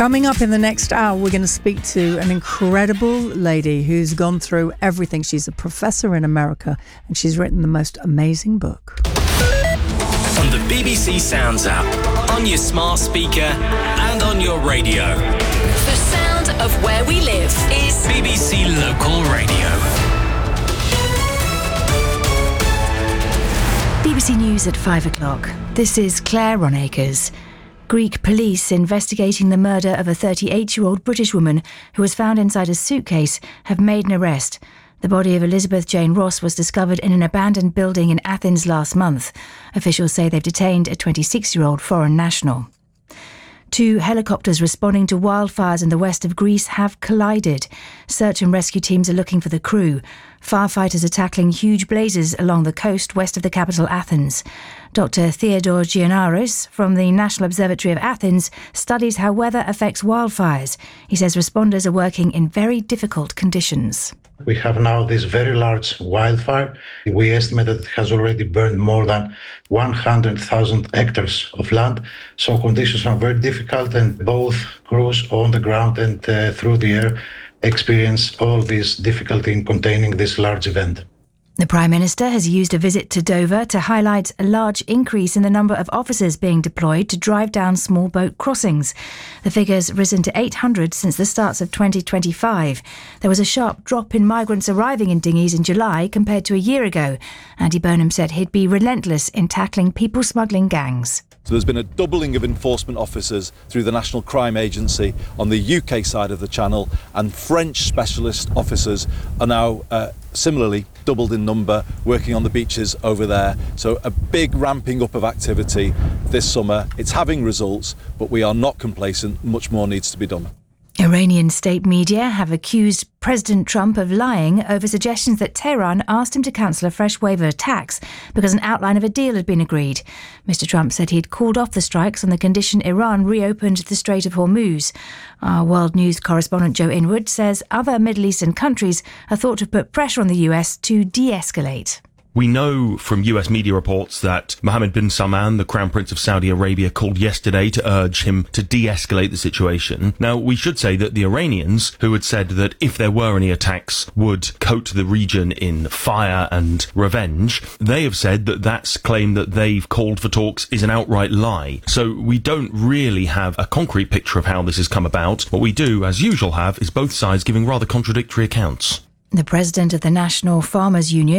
Coming up in the next hour, we're going to speak to an incredible lady who's gone through everything. She's a professor in America and she's written the most amazing book. On the BBC Sounds app, on your smart speaker and on your radio. The sound of where we live is BBC Local Radio. BBC News at 5 o'clock. This is Claire Ronacres. Greek police investigating the murder of a 38-year-old British woman who was found inside a suitcase have made an arrest. The body of Elizabeth Jane Ross was discovered in an abandoned building in Athens last month. Officials say they've detained a 26-year-old foreign national. 2 helicopters responding to wildfires in the west of Greece have collided. Search and rescue teams are looking for the crew. Firefighters are tackling huge blazes along the coast west of the capital Athens. Dr. Theodore Giannaris from the National Observatory of Athens studies how weather affects wildfires. He says responders are working in very difficult conditions. We have now this very large wildfire. We estimate that it has already burned more than 100,000 hectares of land. So conditions are very difficult, and both crews on the ground and through the air experience all this difficulty in containing this large event. The Prime Minister has used a visit to Dover to highlight a large increase in the number of officers being deployed to drive down small boat crossings. The figure's risen to 800 since the start of 2025. There was a sharp drop in migrants arriving in dinghies in July compared to a year ago. Andy Burnham said he'd be relentless in tackling people smuggling gangs. So there's been a doubling of enforcement officers through the National Crime Agency on the UK side of the Channel, and French specialist officers are now similarly doubled in number, working on the beaches over there. So a big ramping up of activity this summer. It's having results, but we are not complacent. Much more needs to be done. Iranian state media have accused President Trump of lying over suggestions that Tehran asked him to cancel a fresh wave of attacks because an outline of a deal had been agreed. Mr. Trump said he'd called off the strikes on the condition Iran reopened the Strait of Hormuz. Our World News correspondent Joe Inwood says other Middle Eastern countries are thought to put pressure on the US to de-escalate. We know from US media reports that Mohammed bin Salman, the Crown Prince of Saudi Arabia, called yesterday to urge him to de-escalate the situation. Now, we should say that the Iranians, who had said that if there were any attacks, would coat the region in fire and revenge, they have said that that's claim that they've called for talks is an outright lie. So we don't really have a concrete picture of how this has come about. What we do, as usual, have is both sides giving rather contradictory accounts. The president of the National Farmers Union